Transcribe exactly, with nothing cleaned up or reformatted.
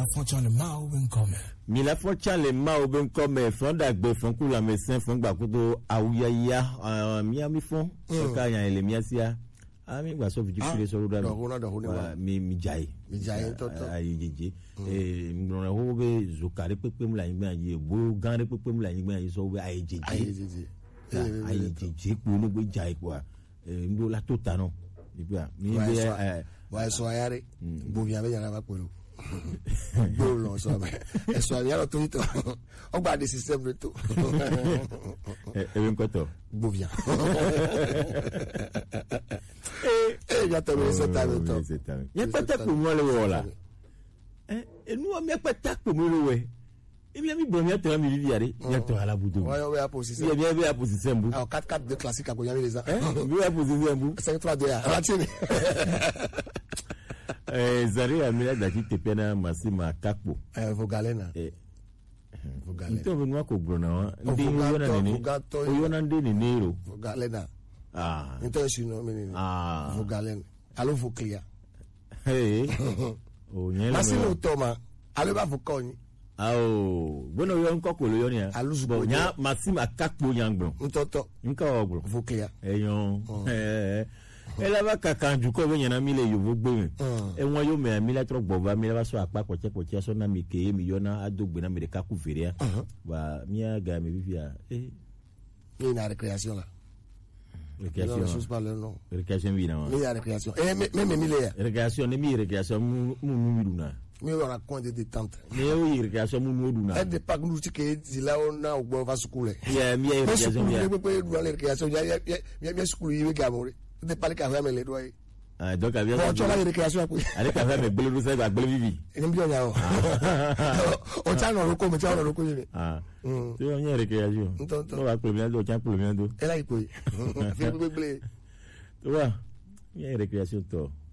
la fonction le ma ou ben comme mi la fonction le ma ou ben comme fonda gbe fon ku la médecin fon gba ko to awuya ya mi ami fon so ka yan ele mi asia ami gba so fi jure so do mi mi jai mi jai to to ayi jeje eh mi ron ho be zokare pepe mu la yin gba yi bo gan re pepe mu la yin gba yi so be ayi jeje ayi jeje ayi jeje ko no gbe jai kwa eh ndo la to ta no nígbà mi be eh wa so ayare bo bi ame yana ba pelu bo lo so be e so ayare to ito o gba de system re to e e nko to bo bien eh ya to me se ta me to ya pata ko mo le wola eh enu o me pata ko mo le we ibi mi bo mi ato mi vivi yare ya to ala budo wa yo we position ya bi ya position bu ah quatre quatre de classique a ko yami les eh bi ya position bu cinq trois deux la tini eh zari amila da ti pena masima kakpo eh vogalena eh vogalena nto venwa ko grona wa ndi yona ni o yona ndi ni nero vogalena ah nto sino mini ah vogalena alo voclia eh o nyela masino toma alo ba vokonyi awo bueno yo nko ko lo yo ni a bo nya masima kakpo nyangbo ntoto nka ogbo voclia eyon eh ela ba kakanju ko be nyana mi le yo gbe mi e won yo me mi la tro gbo ba mi la ba so apa ko che ko che so na mi ke mi yo na adogbe na mi de kaku feria ba mi aga mi bibia eh ni na recreation la recreation non je parle non recreation vi na ni na recreation eh même mi le recreation ni mi recreation mu mu mi duna mi on a coin de détente ni o yi recreation mu mu duna e de pas nous que zila ona ogbo va school yeah mi recreation ya pe pe du recreation ya ya ya school yi we gamore de parler ka me le doy ah donc avia on chola recreation apo ale ka fa me gbele lu se gba gbele vivi ni bi onya o o cha no roko me cha no roko ni ah ti o yin recreation no wa pe mi do cha pe mi do e la ipo fi gbele to wa yin recreation to